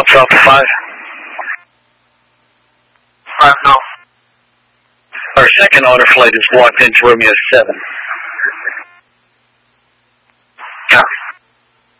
Hops off 5. 5 Golf. Our second order flight is locked into Romeo 7.